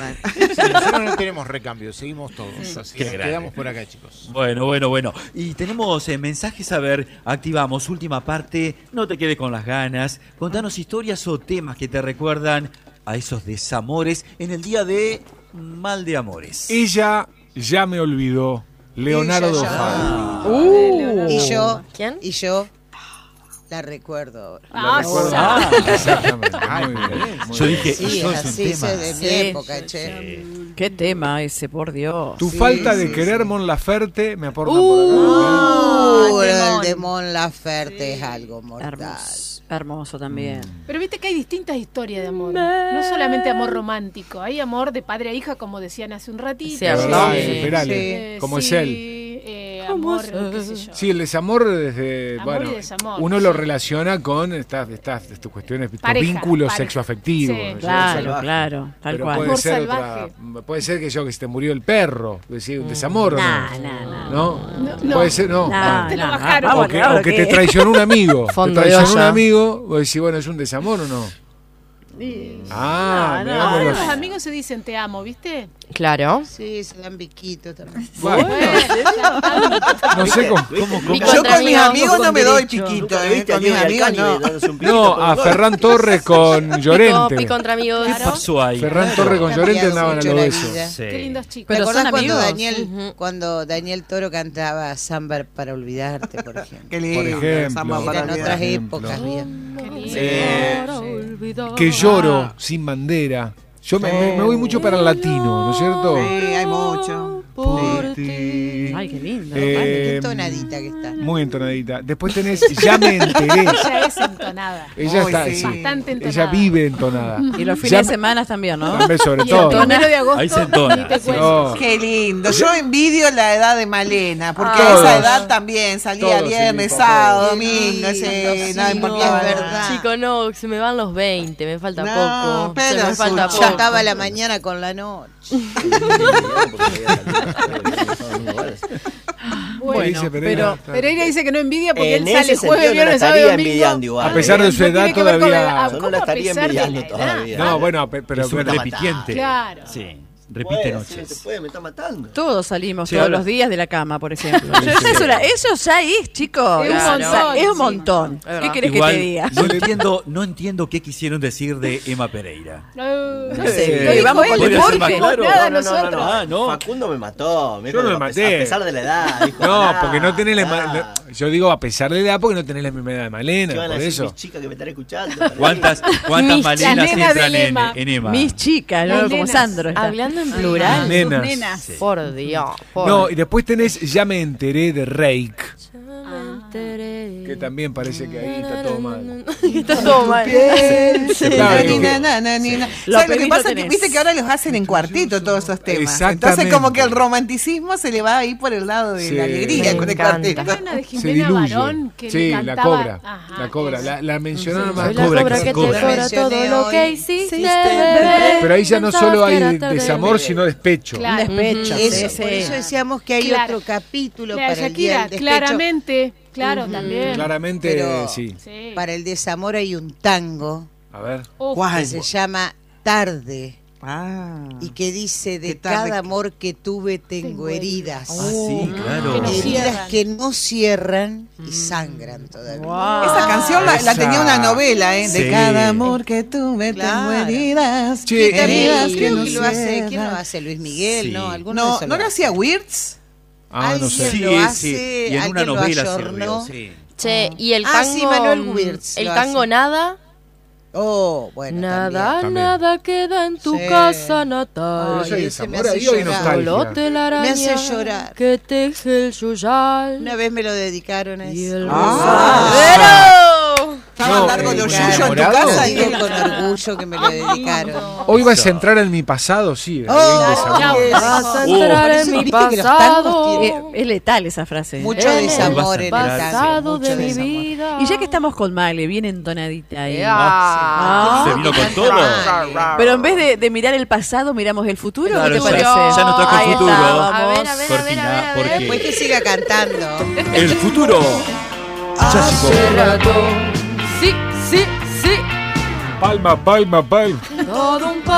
Bueno. Sí, nosotros no tenemos recambio, seguimos todos. Así que quedamos por acá, chicos. Bueno. Y tenemos mensajes, a ver, activamos, última parte, no te quedes con las ganas. Contanos historias o temas que te recuerdan a esos desamores en el día de Mal de Amores. Ella ya me olvidó. Leonardo Fabio. Y yo, ¿Quién? y yo la recuerdo. La recuerdo. Exactamente. Muy bien. Yo dije, Sí, eso es así un es tema. de mi época, che. Qué tema ese, por Dios. Tu Sí, falta de sí, querer, Mon Laferte, me aporta por acá. El de Mon Laferte es algo mortal. Hermoso también. Pero viste que hay distintas historias de amor. No solamente amor romántico. Hay amor de padre a hija, como decían hace un ratito. Cierto. Perales, como es él. Amor, qué sé yo. Sí, el desamor desde, Amor bueno, y desamor, uno sí. lo relaciona con estas cuestiones, estos Pareja, vínculos pareja. sexoafectivos. Sí. ¿no? Claro, tal Pero cual. puede Amor ser salvaje. puede ser que se te murió el perro, es decir, un desamor, ¿o No. ¿no? Puede ser, no. Te lo bajaron. O que te traicionó un amigo. Te Fondo de traicionó un olla. amigo, vos decís, bueno, ¿es un desamor o no? Ahora veámoslo los así. amigos se dicen te amo, ¿viste? Claro. Sí, se dan biquito también. Bueno, no sé cómo. Yo Con mis amigos no me doy piquito, con mis amigos no. No, a Ferran Torres con Llorente. Pico contra amigos. ¿Qué pasó ahí? Ferran Torres con Llorente Cambiado andaban a mucho los la besos. vida. Sí. Qué lindos chicos. ¿Te Pero acordás son cuando amigos. cuando Daniel Toro cantaba Samba para olvidarte, por ejemplo? Qué lindo. Por ejemplo. Samba para Eran olvidar. otras ejemplo. épocas bien. Que lloro sin bandera. Yo me voy mucho para el latino, ¿no es cierto? Sí, hay mucho. Por ti. Ay, qué lindo. Qué tonadita que está. Muy entonadita. Después tenés Ya me enteré. Ella es entonada. Ella Uy, está, sí. sí. Bastante entonada. Ella vive entonada. Y los fines Ya de me- semana también, ¿no? También sobre Y el todo. 1 de agosto Ahí se entona. ni te Sí. cuento. No. Qué lindo. Yo envidio la edad de Malena, porque a Todos. esa edad también salía Todos, viernes, sí, sábado, Qué domingo, lindo, sí, no sí, importaba es nada. verdad. Chico, no, se me van los 20, me falta No, poco. pero Se me es falta un poco. Ya acaba la mañana con la noche. ¿Qué dice Pereira? Pereira dice que no envidia porque En él sale ese jueves, sentido no la viernes, sábado y estaría domingo. envidiando igual. A pesar de su No edad tiene que ver con todavía. la- Yo no ¿cómo la a estaría pesar de la envidiando edad? todavía. No, bueno, pero Es un bueno, repitiente. Claro. Sí, repite Se noches. puede, me está matando. Todos salimos Sí, todos ahora- los días de la cama, por ejemplo. Eso ya es, chicos. Es un montón, Es un sí. montón. verdad. ¿Qué querés Igual, que te diga? no entiendo qué quisieron decir de Emma Pereira. No sé, lo dijo vamos él, con no el lo porqué. dijimos Claro. nada No, nosotros. Ah, no. Facundo me mató. Me Yo dijo no me que maté. A pesar de la edad. Dijo, No, pará, porque no tenés pará. yo digo a pesar de la edad porque no tenés la misma edad de ¿Qué Malena, van a por decir eso. mis chicas que me están escuchando? ¿Cuántas Mis Malenas nenas entran del Emma. en Emma? Mis chicas, Las ¿no? Como nenas. Sandro. está. Hablando en plural. Nenas. Por Dios. Por No, y después tenés Ya me enteré de Rake, enteré. que también parece que ahí está todo mal. Está todo mal. Claro, Ni que- na, na, na, ni na. Lo ¿Sabes lo que pedís, pasa? lo Que tenés. viste que ahora los hacen en cuartito todos esos temas. Exactamente. Entonces como que el romanticismo se le va ahí por el lado de Sí. la alegría Me con el encanta. cuarteto. ¿Estás una de Se Jimena diluye. Barón que Sí, le la cantaba? cobra. Ajá, La cobra. esa. La mencionaron más Soy la cobra cobra que te cobra. cobra Mencioné todo lo hoy. que hiciste, bebé. bebé. Pero ahí ya no Pensabas solo que era hay tarde. desamor, sino despecho. Claro. Un despecho. Eso, sí, por sí. eso decíamos que hay Claro. otro capítulo La para el día Shakira, del despecho. claramente, claro, también. Claramente, Pero- sí. Sí. Para el desamor hay un tango A ver. Uf, que se llama Tarde Ah. y que dice de Qué tarde cada que- amor que tuve tengo heridas. Ah, sí, claro. Que no Heridas cierran. que no cierran y sangran todavía. Esa canción la Esa- tenía una novela, De Sí. cada amor que tuve Claro. tengo heridas. Che, Y también heridas creo que lo hace, cierran. ¿quién lo hace? Luis Miguel, Sí. ¿no? ¿Alguno No, de esos ¿no lo hacía Wirtz? Ah, no sé. Alguien Sí, lo sí. hace, Y en una alguien lo novela ayornó. sirvió, sí. Che, y el Ah, tango. sí, Manuel Wirtz El lo tango hace. nada. Oh, bueno, Nada, También. nada queda en tu Sí. casa natal. Pero eso hay ese me desamor hace ahí o hay llorar. nostalgia. Solo telaraña Me hace llorar. que teje el yuyal. Una vez me lo dedicaron a Y eso. el Ah. rosadero. Estaba No, largo lo ¿el suyo en tu enamorado? casa. Digo con orgullo que me lo dedicaron. Hoy vas a entrar en mi pasado, sí. Oh, hay un desamor. chao. Vas a Por entrar eso en mi viste que los pasado. tangos Es letal esa frase. Mucho En el desamor en el tango. pasado mucho de mi desamor. vida. Y ya que estamos con Male, bien entonadita ahí. Ah. Se vino con todo. Pero en vez de mirar el pasado, miramos el futuro. Claro, ¿Qué te ya- parece? ya nos toca el Ahí futuro. estábamos. A ver, a ver, Cortina, porque Después que siga cantando. el futuro ya llegó. Sí, sí, sí. Palma, palma, palma. Todo un